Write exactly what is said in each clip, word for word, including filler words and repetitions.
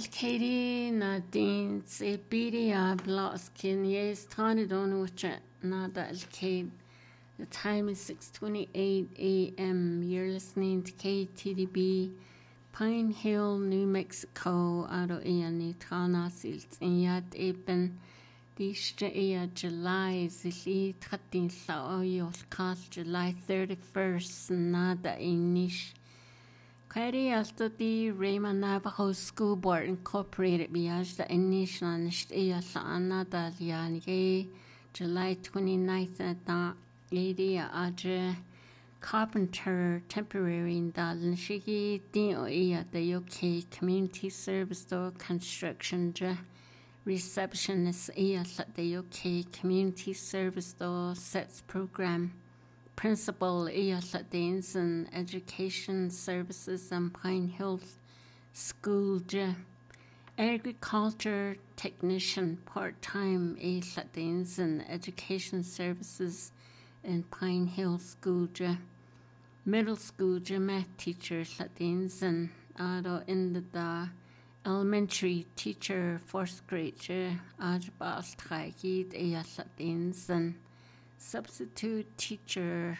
Katie Nadine Sebiria Bloskin, yes, Tony Donucha, Nada Alcade. The time is six twenty-eight a m You're listening to K T D B, Pine Hill, New Mexico, Ado Ea Nitana Silt, in Yad Eben, Dishta Ea July, Zili Tratin Sao Yolkal, July thirty-first, Nada Inish. Kwari alto di Rayma Navajo School Board Incorporated biaj da inish na nishtiya sa anada lianige July twenty-ninth da lady aje carpenter temporary da nishigi di o iya da U K community service do construction ja receptionist iya sa da U K community service do sets program Principal Iyasa Dainson Education Services and Pine Hills School Ja Agriculture Technician Part-Time Iyasa Dainson Education Services in Pine Hills School Ja Middle School Ja Math Teacher Dainson Ado in the da Elementary Teacher Fourth Grade Ja Ajbal Tragid Iyasa Dainson Substitute teacher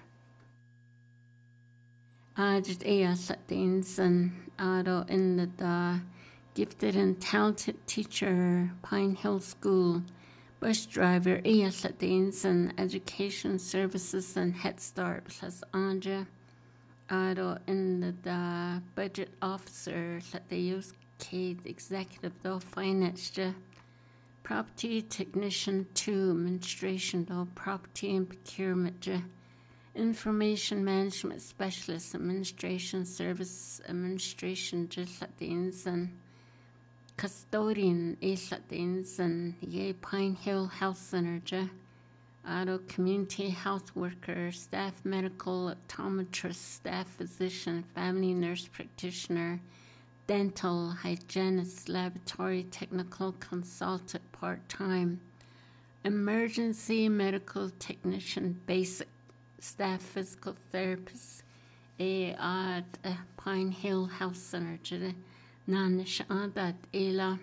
Ajd Ea Satinson Ado in the da gifted and talented teacher Pine Hill School bus driver Ea Satinson Education Services and Head Start plus Anja Ado in the da budget officer Satayus Kate executive do finance ja Property Technician two, Administration of Property and Procurement, Information Management Specialist, Administration Service, Administration, and Custodian, and Ye Pine Hill Health Center, Auto Community Health Worker, Staff Medical Optometrist, Staff Physician, Family Nurse Practitioner, Dental hygienist, laboratory technical consultant part-time, emergency medical technician, basic staff physical therapist, a at Pine Hill Health Center, Nanish Adat Ela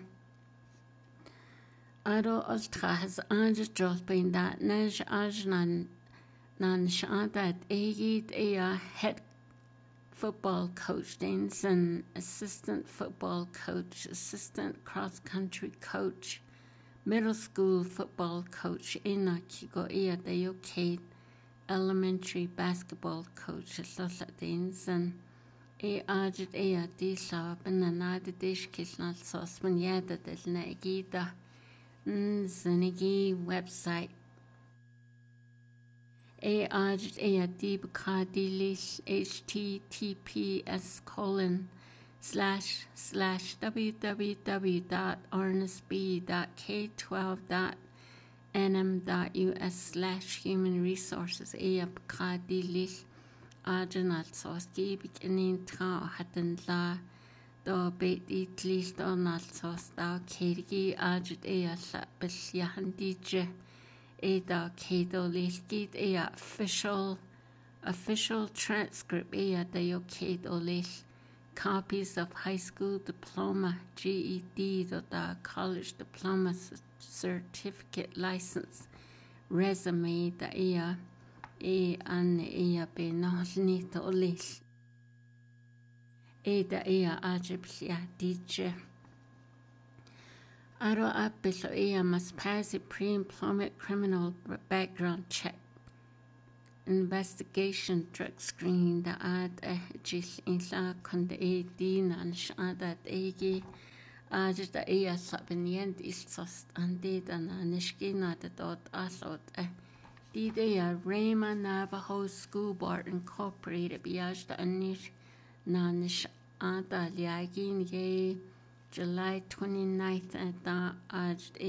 Ado Ultra has Anja Jolpin that Nej Ajnan Nanish Adat Agid Ea head football coach, Dainson, assistant football coach, assistant cross-country coach, middle school football coach, Inakigo Ea Dayoke, elementary basketball coach, Losa Dainson, E Ajit Ea Disa, Bananada Dishkisnal Sosman Yada del Nagida, Nzinigi website. A Ajit A Deep Kadilis H T T P S colon slash slash www dot arnesb dot k twelve dot nm dot us slash human resources A Kadilis Ajanal Soski beginning tra hatan la do bait it least on alsos da Kirgi Ajit A sa Bishyandija Ada Kado Lilkid Ea official official transcript Ea Dayo Kado Lil copies of high school diploma, G E D da college diploma certificate license, resume da Ea E an Ea be nohlni to Lil Ada Ea Ajiblia Dija Aro Apiso Ea must pass a pre-employment criminal background check. Investigation drug screening the ad jis inla konde e dinan shadat egi ajit da ea sabinient is sost ande dan nishkina the dot asot e did ea Rayma Navajo School Board Incorporated biaj da anish nanish ada liagin ye July twenty-ninth at the